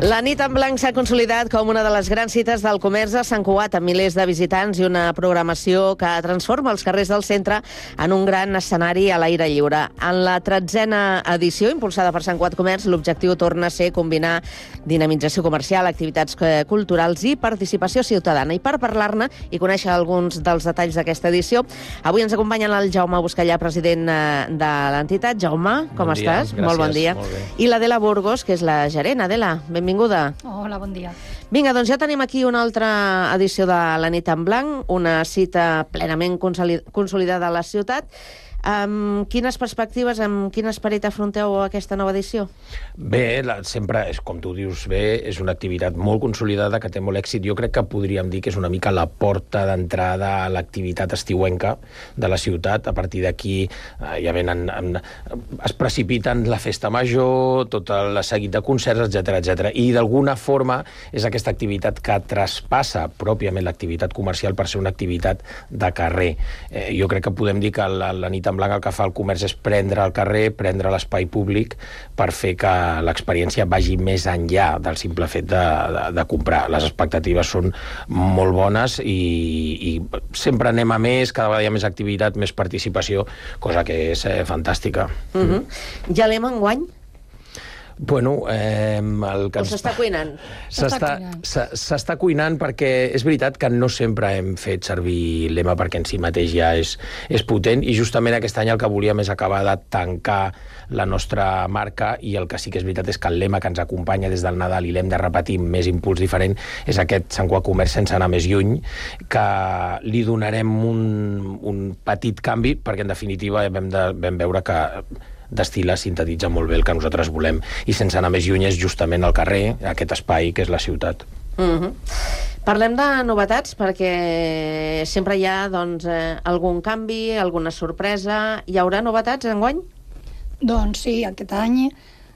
La nit en blanc s'ha consolidat com una de les grans cites del comerç a Sant Cugat, amb milers de visitants i una programació que transforma els carrers del centre en un gran escenari a l'aire lliure. En la 13a edició, impulsada per Sant Cugat Comerç, l'objectiu torna a ser combinar dinamització comercial, activitats culturals i participació ciutadana. I per parlar-ne i conèixer alguns dels detalls d'aquesta edició, avui ens acompanyen el Jaume Buscallà, president de l'entitat. Jaume, com estàs? Gràcies, molt bon dia. Molt bé. I l'Adela Burgos, que és la gerent. Adela, benvinguda. Hola, bon dia. Vinga, doncs ja tenim aquí una altra edició de la nit en blanc, una cita plenament consolidada a la ciutat. Amb quines perspectives, amb quin esperit afronteu aquesta nova edició? Bé, sempre, com tu dius bé, és una activitat molt consolidada, que té molt èxit. Jo crec que podríem dir que és una mica la porta d'entrada a l'activitat estiuenca de la ciutat. A partir d'aquí ja es precipiten la festa major, tot el seguit de concerts, etc. I d'alguna forma és aquesta activitat que traspassa pròpiament l'activitat comercial per ser una activitat de carrer. Jo crec que podem dir que la nit en blanc el que fa el comerç és prendre el carrer, prendre l'espai públic per fer que l'experiència vagi més enllà del simple fet de comprar. Les expectatives són molt bones i sempre anem a més, cada vegada hi ha més activitat, més participació, cosa que és fantàstica. Ja l'hem enguany? Bueno, o s'està cuinant? S'està cuinant perquè és veritat que no sempre hem fet servir l'EMA perquè en si mateix ja és potent, i justament aquest any el que volíem és acabar de tancar la nostra marca, i el que sí que és veritat és que el lema que ens acompanya des del Nadal, i l'hem de repetir amb més impuls diferent, és aquest Sant Cugat Comerç sense anar més lluny, que li donarem un petit canvi perquè en definitiva vam veure que d'estil sintetitza molt bé el que nosaltres volem, i sense anar més lluny és justament el carrer, aquest espai que és la ciutat. Parlem de novetats, perquè sempre hi ha algun canvi, alguna sorpresa. Hi haurà novetats enguany? Doncs sí, aquest any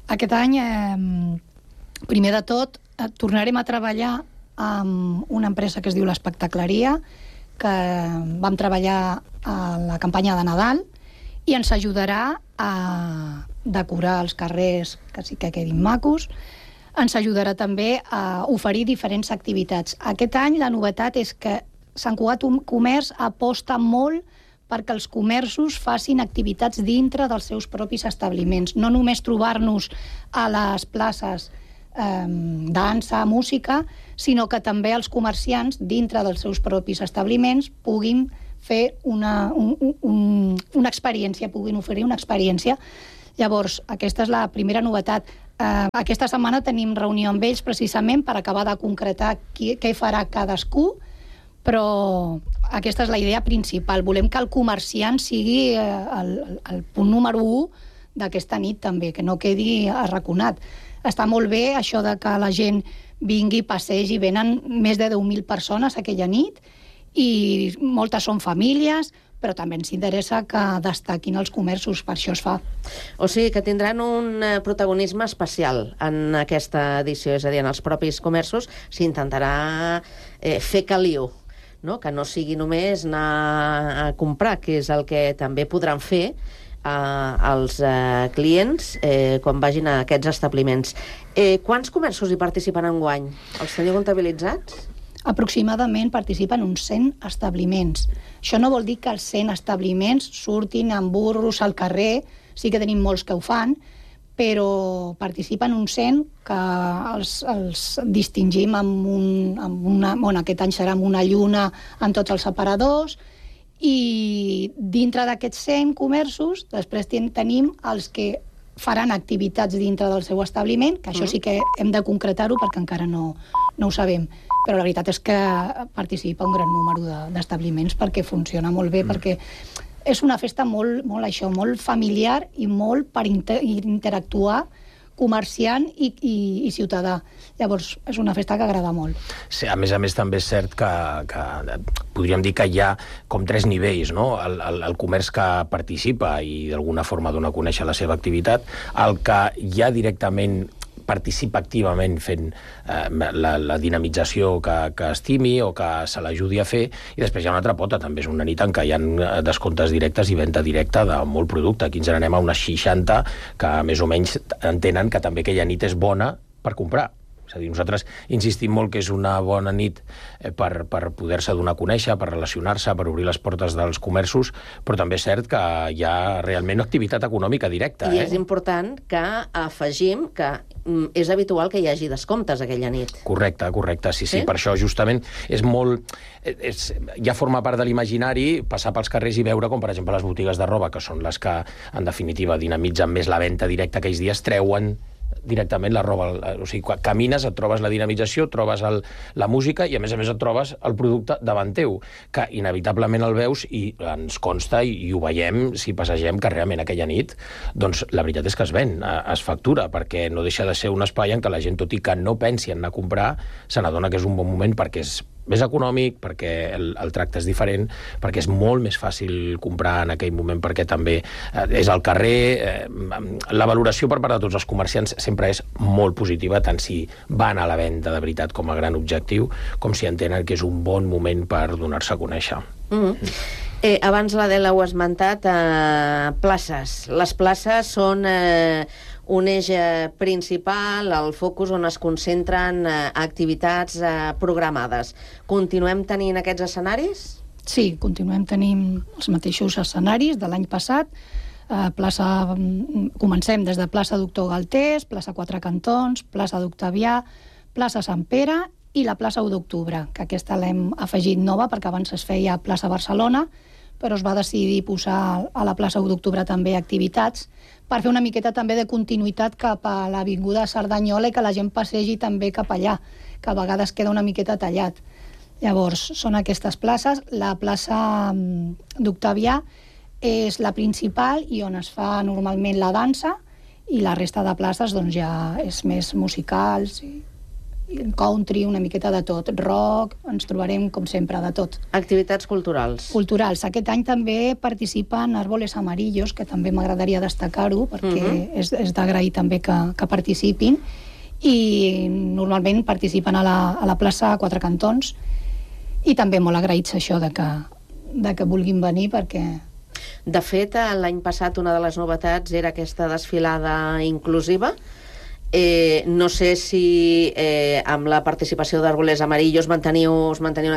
primer de tot tornarem a treballar amb una empresa que es diu l'Espectacleria, que vam treballar a la campanya de Nadal, i ens ajudarà a decorar els carrers que sí que quedin macos. Ens ajudarà també a oferir diferents activitats. Aquest any la novetat és que Sant Cugat Comerç aposta molt perquè els comerços facin activitats dintre dels seus propis establiments. No només trobar-nos a les places dansa, música, sinó que també els comerciants dintre dels seus propis establiments puguin fer una experiència, puguin oferir una experiència. Llavors, aquesta és la primera novetat. Aquesta setmana tenim reunió amb ells precisament per acabar de concretar què farà cadascú, però aquesta és la idea principal. Volem que el comerciant sigui el punt número 1 d'aquesta nit també, que no quedi arraconat. Està molt bé això de que la gent vingui, passegi, venen més de 10.000 persones aquella nit, i moltes són famílies, però també ens interessa que destaquin els comerços, per això es fa. O sigui que tindran un protagonisme especial en aquesta edició, és a dir, en els propis comerços s'intentarà fer caliu, no? Que no sigui només anar a comprar, que és el que també podran fer els clients quan vagin a aquests establiments. Quants comerços hi participen enguany? Els teniu comptabilitzats? Aproximadament participen uns 100 establiments. Això no vol dir que els 100 establiments surtin amb burros al carrer, sí que tenim molts que ho fan, però participen uns 100 que els distingim aquest any serà amb una lluna en tots els aparadors, i dintre d'aquests 100 comerços després tenim els que faran activitats dintre del seu establiment, que això sí que hem de concretar-ho perquè encara no ho sabem. Però la veritat és que participa un gran número d'establiments perquè funciona molt bé, perquè és una festa molt familiar i molt per interactuar comerciant i ciutadà. Llavors, és una festa que agrada molt. Sí, a més també és cert que podríem dir que hi ha com 3 nivells, no? El comerç que participa i d'alguna forma dona a conèixer la seva activitat, el que ja directament participa activament fent la dinamització que estimi o que se l'ajudi a fer, i després hi ha una altra pota, també és una nit en què hi ha descomptes directes i venda directa de molt producte. Aquí ens n'anem a unes 60 que més o menys entenen que també aquella nit és bona per comprar. És a dir, nosaltres insistim molt que és una bona nit per poder-se donar a conèixer, per relacionar-se, per obrir les portes dels comerços, però també és cert que hi ha realment activitat econòmica directa. I és important que afegim que és habitual que hi hagi descomptes aquella nit. Correcte, sí. Per això justament és molt... ja forma part de l'imaginari passar pels carrers i veure com, per exemple, les botigues de roba, que són les que, en definitiva, dinamitzen més la venda directa aquells dies, treuen directament la roba. O sigui, quan camines et trobes la dinamització, trobes la música i, a més et trobes el producte davant teu, que inevitablement el veus i ens consta i ho veiem si passegem que realment aquella nit, doncs la veritat és que es ven, es factura, perquè no deixa de ser un espai en què la gent, tot i que no pensi en anar a comprar, se n'adona que és un bon moment perquè és més econòmic, perquè el tracte és diferent, perquè és molt més fàcil comprar en aquell moment, perquè també és al carrer. La valoració per part de tots els comerciants sempre és molt positiva, tant si van a la venda de veritat com a gran objectiu, com si entenen que és un bon moment per donar-se a conèixer. Abans l'Adela ho ha esmentat, places. Les places són un eix principal, el focus on es concentren activitats programades. Continuem tenint aquests escenaris? Sí, continuem tenint els mateixos escenaris de l'any passat. Comencem des de plaça Doctor Galtés, plaça Quatre Cantons, plaça d'Octavià, plaça Sant Pere i la plaça 1 d'Octubre, que aquesta l'hem afegit nova perquè abans es feia a plaça Barcelona, però es va decidir posar a la plaça 1 d'Octubre també activitats per fer una miqueta també de continuïtat cap a l'avinguda Cerdanyola i que la gent passegi també cap allà, que a vegades queda una miqueta tallat. Llavors, són aquestes places. La plaça d'Octavià és la principal i on es fa normalment la dansa, i la resta de places doncs, ja és més musicals, country, una miqueta de tot, rock, ens trobarem com sempre de tot. Activitats culturals. Culturals. Aquest any també participen Árboles Amarillos, que també m'agradaria destacar-ho, perquè és d'agrair també que participin, i normalment participen a la plaça Quatre Cantons, i també molt agraïts això de que vulguin venir, perquè... De fet, l'any passat una de les novetats era aquesta desfilada inclusiva. No sé si amb la participació d'Árboles Amarillos manteniu en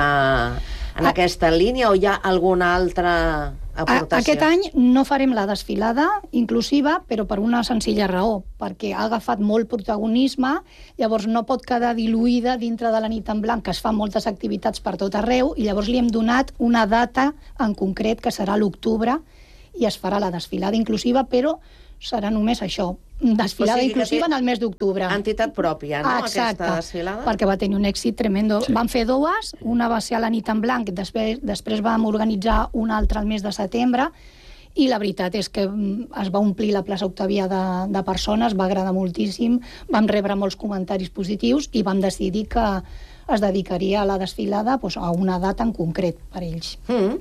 aquesta línia o hi ha alguna altra aportació? Aquest any no farem la desfilada inclusiva, però per una senzilla raó, perquè ha agafat molt protagonisme, llavors no pot quedar diluïda dintre de la nit en blanc, que es fan moltes activitats per tot arreu, i llavors li hem donat una data en concret, que serà l'octubre, i es farà la desfilada inclusiva, però serà només això, desfilada inclusiva en el mes d'octubre. Entitat pròpia, no? Exacte, aquesta desfilada? perquè va tenir un èxit tremendo. Sí. Vam fer dues, una va ser a la nit en blanc, després vam organitzar una altra al mes de setembre, i la veritat és que es va omplir la plaça Octavià de persones, va agradar moltíssim, vam rebre molts comentaris positius i vam decidir que es dedicaria a la desfilada a una data en concret per ells.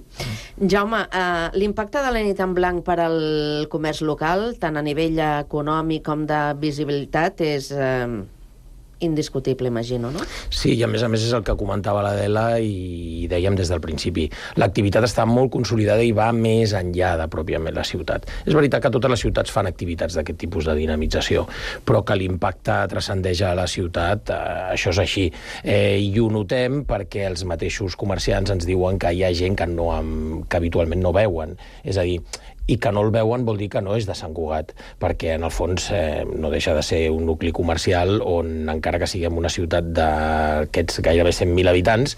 Jaume, l'impacte de la nit en blanc per al comerç local, tant a nivell econòmic com de visibilitat, és indiscutible, imagino, no? Sí, i a més és el que comentava l'Adela i dèiem des del principi. L'activitat està molt consolidada i va més enllà de pròpiament la ciutat. És veritat que totes les ciutats fan activitats d'aquest tipus de dinamització, però que l'impacte transcendeix a la ciutat, això és així. I ho notem perquè els mateixos comerciants ens diuen que hi ha gent que habitualment no veuen. És a dir, i que no el veuen vol dir que no és de Sant Cugat, perquè en el fons no deixa de ser un nucli comercial on, encara que siguem una ciutat d'aquests gairebé 100.000 habitants,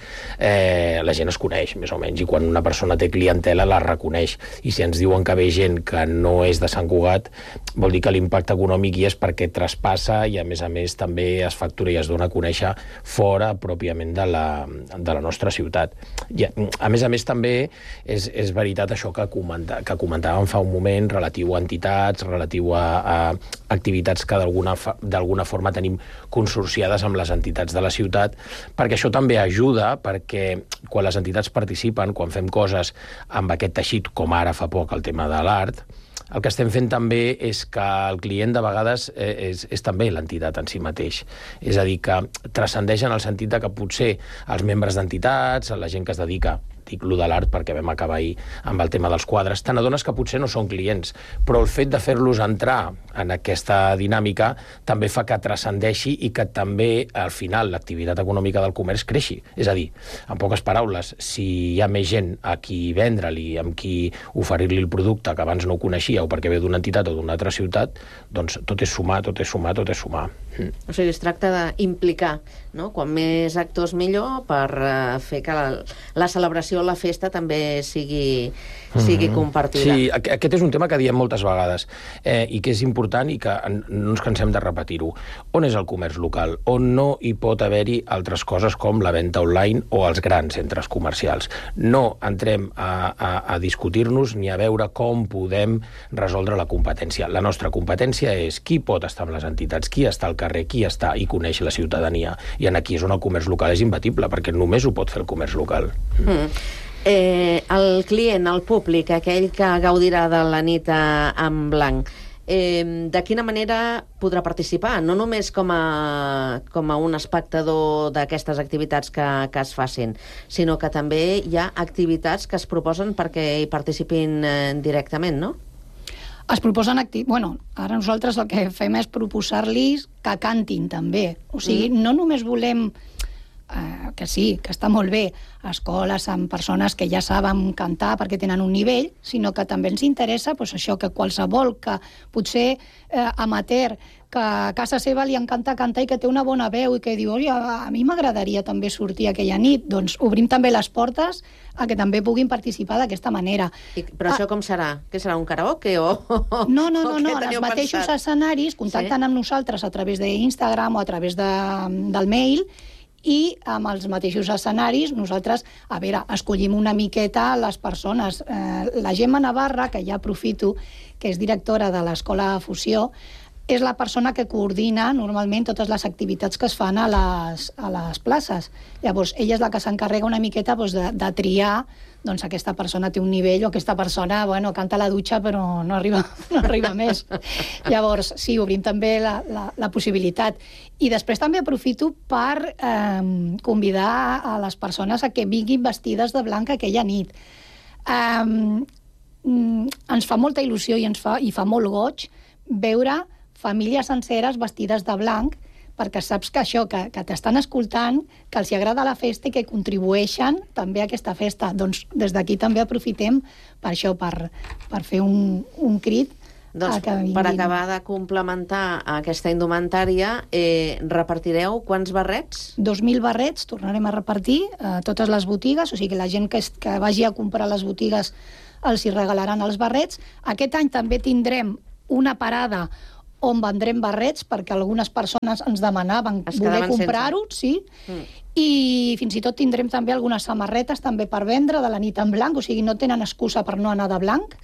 la gent es coneix, més o menys, i quan una persona té clientela la reconeix. I si ens diuen que ve gent que no és de Sant Cugat, vol dir que l'impacte econòmic hi és perquè traspassa i, a més també es factura i es dona a conèixer fora pròpiament de la nostra ciutat. I, a més també és veritat això que comentàvem fa un moment, relatiu a entitats, relatiu a activitats que d'alguna forma tenim consorciades amb les entitats de la ciutat, perquè això també ajuda, perquè quan les entitats participen, quan fem coses amb aquest teixit, com ara fa poc el tema de l'art, el que estem fent també és que el client de vegades és també l'entitat en si mateix. És a dir, que transcendeix en el sentit de que potser els membres d'entitats, la gent que es dedica dic lo de l'art perquè vam acabar ahir amb el tema dels quadres, te n'adones que potser no són clients, però el fet de fer-los entrar en aquesta dinàmica també fa que transcendeixi i que també, al final, l'activitat econòmica del comerç creixi. És a dir, en poques paraules, si hi ha més gent a qui vendre-li, amb qui oferir-li el producte que abans no ho coneixia o perquè ve d'una entitat o d'una altra ciutat, doncs tot és sumar, tot és sumar, tot és sumar. O sigui, es tracta d'implicar, no? Quan més actors millor per fer que la celebració o la festa també sigui compartida. Sí, aquest és un tema que diem moltes vegades i que és important i que no ens cansem de repetir-ho. On és el comerç local? On no hi pot haver-hi altres coses com la venda online o els grans centres comercials? No entrem a discutir-nos ni a veure com podem resoldre la competència. La nostra competència és qui pot estar amb les entitats, qui està al carrer, qui està i coneix la ciutadania. I aquí és on el comerç local és imbatible, perquè només ho pot fer el comerç local. El client, el públic, aquell que gaudirà de la nit en blanc, de quina manera podrà participar? No només com a un espectador d'aquestes activitats que es facin, sinó que també hi ha activitats que es proposen perquè hi participin directament, no? Es proposen ara nosaltres el que fem és proposar-los que cantin també. O sigui, no només volem que sí, que està molt bé, escoles amb persones que ja saben cantar perquè tenen un nivell, sinó que també ens interessa això, que qualsevol que potser amateur, que a casa seva li encanta cantar i que té una bona veu i que diu, a mi m'agradaria també sortir aquella nit, doncs obrim també les portes a que també puguin participar d'aquesta manera. Però això com serà? Què serà, un karaoke o... No, en els mateixos escenaris contacten amb nosaltres a través d'Instagram o a través del mail i amb els mateixos escenaris nosaltres, escollim una miqueta les persones. La Gemma Navarra, que ja aprofito, que és directora de l'Escola Fusió, és la persona que coordina normalment totes les activitats que es fan a les places. Llavors, ella és la que s'encarrega una miqueta de triar aquesta persona té un nivell o aquesta persona canta a la dutxa però no arriba més. Llavors, sí, obrim també la possibilitat. I després també aprofito per convidar a les persones a que vinguin vestides de blanc aquella nit. Ens fa molta il·lusió i fa molt goig veure famílies senceres vestides de blanc, perquè saps que que t'estan escoltant, que els agrada la festa i que contribueixen també a aquesta festa. Doncs des d'aquí també aprofitem per això, per fer un crit. Doncs per acabar de complementar aquesta indumentària, repartireu quants barrets? 2.000 barrets tornarem a repartir a totes les botigues, o sigui que la gent que vagi a comprar a les botigues els hi regalaran els barrets. Aquest any també tindrem una parada on vendrem barrets, perquè algunes persones ens demanaven voler comprar-ho, sí, i fins i tot tindrem també algunes samarretes també per vendre de la nit en blanc, o sigui, no tenen excusa per no anar de blanc.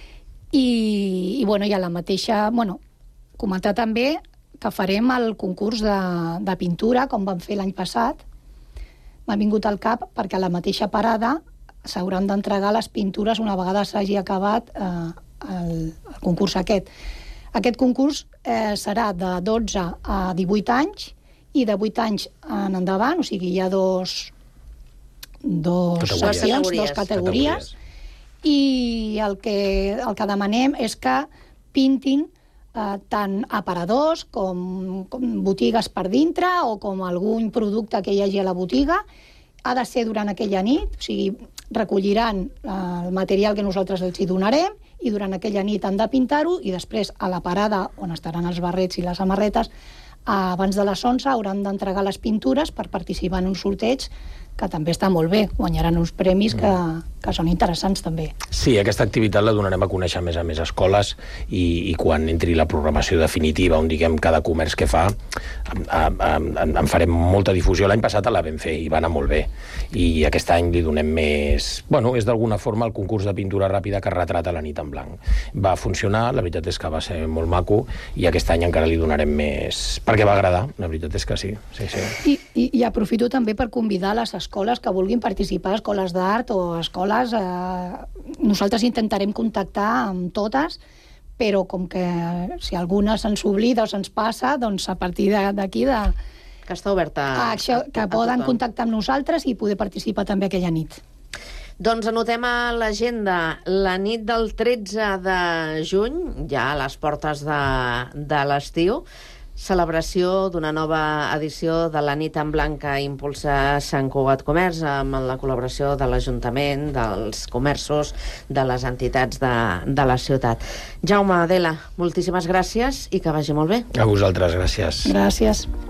I a la mateixa... comentar també que farem el concurs de pintura, com vam fer l'any passat. M'ha vingut al cap perquè a la mateixa parada s'hauran d'entregar les pintures una vegada s'hagi acabat el concurs aquest. Aquest concurs serà de 12 a 18 anys i de 8 anys en endavant, o sigui, hi ha dos seccions, dues categories, i el que demanem és que pintin tant aparadors com botigues per dintre o com algun producte que hi hagi a la botiga. Ha de ser durant aquella nit, o sigui, recolliran el material que nosaltres els hi donarem i durant aquella nit han de pintar-ho i després a la parada on estaran els barrets i les samarretes abans de les 11 hauran d'entregar les pintures per participar en un sorteig que també està molt bé, guanyaran uns premis que són interessants també. Sí, aquesta activitat la donarem a conèixer a més escoles i quan entri la programació definitiva on diguem cada comerç que fa en farem molta difusió. L'any passat la vam fer i va anar molt bé i aquest any li donem més... és d'alguna forma el concurs de pintura ràpida que retrata la nit en blanc. Va funcionar, la veritat és que va ser molt maco i aquest any encara li donarem més perquè va agradar, la veritat és que sí. I aprofito també per convidar les escoles que vulguin participar, escoles d'art o escoles... Nosaltres intentarem contactar amb totes, però com que si alguna se'ns oblida o se'ns passa, doncs a partir d'aquí que està oberta que poden contactar amb nosaltres i poder participar també aquella nit. Doncs anotem a l'agenda la nit del 13 de juny, ja a les portes de l'estiu, celebració d'una nova edició de la nit en blanc que impulsa Sant Cugat Comerç amb la col·laboració de l'Ajuntament, dels comerços, de les entitats de la ciutat. Jaume, Adela, moltíssimes gràcies i que vagi molt bé. A vosaltres, gràcies. Gràcies.